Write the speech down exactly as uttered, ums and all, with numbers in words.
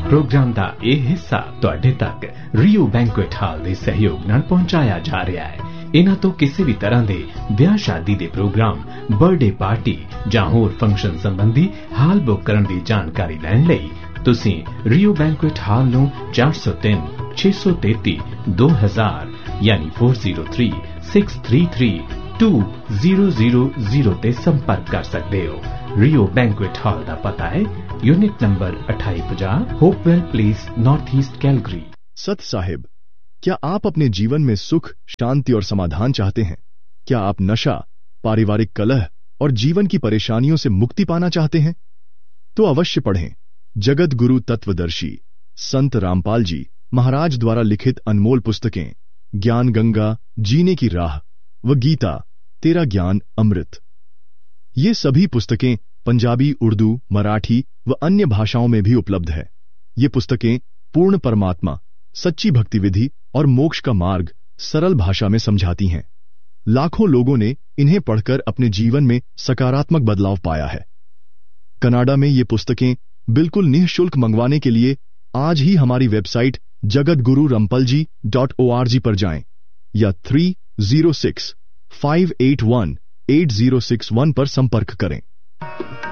Programme का यह हिस्सा तुहाडे तक रियो बैंकुएट हाल के सहयोग नाल पहुंचाया जा रहा है। इन्हां तो किसी भी तरह के ब्याह शादी के प्रोग्राम, बर्थडे पार्टी जां होर फंक्शन संबंधी हाल बुक करने की जानकारी लैण लई तुसीं रियो बैंकुएट हाल नूं चार सौ तीन छे सौ तेती दो हजार यानी four zero three six three three to zero zero zero ते संपर्क कर सकते हो। रियो बैंकुएट हॉल का पता है यूनिट नंबर अठाई पचास Hopewell place, north east Calgary. सत साहिब, क्या आप अपने जीवन में सुख, शांति और समाधान चाहते हैं? क्या आप नशा, पारिवारिक कलह और जीवन की परेशानियों से मुक्ति पाना चाहते हैं? तो अवश्य पढ़ें जगत गुरु तत्वदर्शी संत रामपाल जी महाराज द्वारा लिखित अनमोल पुस्तकें ज्ञान गंगा, जीने की राह व गीता तेरा ज्ञान अमृत। ये सभी पुस्तकें पंजाबी, उर्दू, मराठी व अन्य भाषाओं में भी उपलब्ध है। ये पुस्तकें पूर्ण परमात्मा, सच्ची भक्ति विधि और मोक्ष का मार्ग सरल भाषा में समझाती हैं। लाखों लोगों ने इन्हें पढ़कर अपने जीवन में सकारात्मक बदलाव पाया है। कनाडा में ये पुस्तकें बिल्कुल निःशुल्क मंगवाने के लिए आज ही हमारी वेबसाइट जगत गुरु रंपल जी डॉट ओ आर जी पर जाएं या three zero six five eight one eight zero six one पर संपर्क करें।